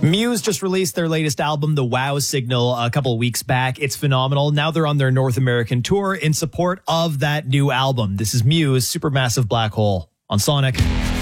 Muse just released their latest album, The Wow Signal, a couple of weeks back. It's phenomenal. Now they're on their North American tour in support of that new album. This is Muse, Supermassive Black Hole on Sonic.